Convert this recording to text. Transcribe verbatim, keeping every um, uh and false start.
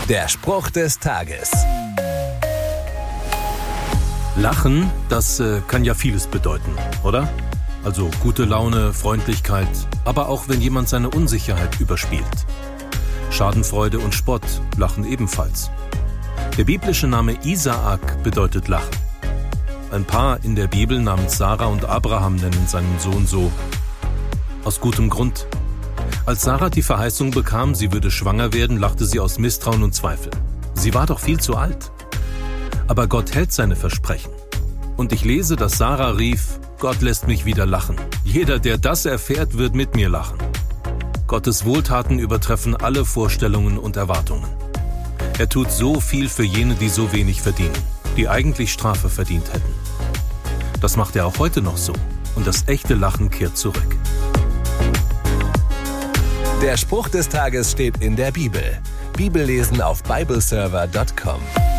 Der Spruch des Tages. Lachen, das äh, kann ja vieles bedeuten, oder? Also gute Laune, Freundlichkeit, aber auch wenn jemand seine Unsicherheit überspielt. Schadenfreude und Spott, Lachen ebenfalls. Der biblische Name Isaak bedeutet Lachen. Ein Paar in der Bibel namens Sarah und Abraham nennen seinen Sohn so. Aus gutem Grund. Als Sarah die Verheißung bekam, sie würde schwanger werden, lachte sie aus Misstrauen und Zweifel. Sie war doch viel zu alt. Aber Gott hält seine Versprechen. Und ich lese, dass Sarah rief, Gott lässt mich wieder lachen. Jeder, der das erfährt, wird mit mir lachen. Gottes Wohltaten übertreffen alle Vorstellungen und Erwartungen. Er tut so viel für jene, die so wenig verdienen, die eigentlich Strafe verdient hätten. Das macht er auch heute noch so. Und das echte Lachen kehrt zurück. Der Spruch des Tages steht in der Bibel. Bibellesen auf bibleserver punkt com.